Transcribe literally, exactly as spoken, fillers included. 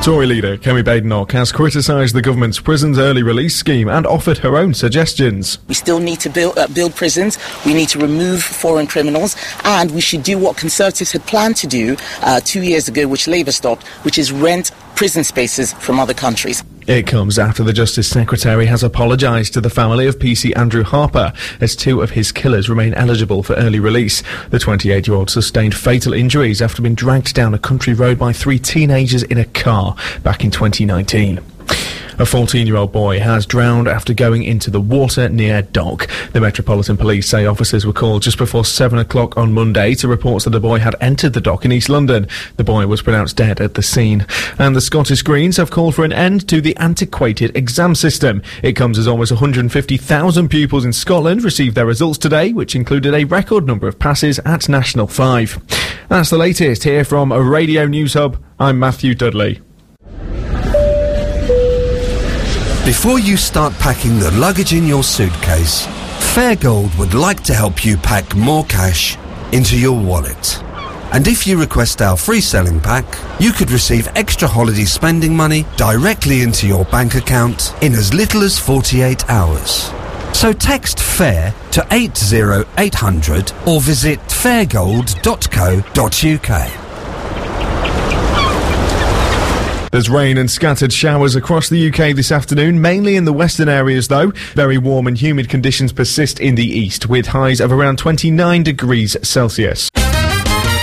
Tory leader Kemi Badenoch has criticised the government's prisons early release scheme and offered her own suggestions. We still need to build, uh, build prisons, we need to remove foreign criminals, and we should do what Conservatives had planned to do uh, two years ago, which Labour stopped, which is rent prison spaces from other countries. It comes after the Justice Secretary has apologised to the family of P C Andrew Harper, as two of his killers remain eligible for early release. The twenty-eight-year-old sustained fatal injuries after being dragged down a country road by three teenagers in a car back in twenty nineteen. A fourteen-year-old boy has drowned after going into the water near dock. The Metropolitan Police say officers were called just before seven o'clock on Monday to reports that the boy had entered the dock in East London. The boy was pronounced dead at the scene. And the Scottish Greens have called for an end to the antiquated exam system. It comes as almost one hundred fifty thousand pupils in Scotland received their results today, which included a record number of passes at National five. That's the latest here from a Radio News Hub. I'm Matthew Dudley. Before you start packing the luggage in your suitcase, Fairgold would like to help you pack more cash into your wallet. And if you request our free selling pack, you could receive extra holiday spending money directly into your bank account in as little as forty-eight hours. So text FAIR to eight zero eight hundred or visit fairgold dot co dot uk. There's rain and scattered showers across the U K this afternoon, mainly in the western areas though. Very warm and humid conditions persist in the east, with highs of around twenty-nine degrees Celsius.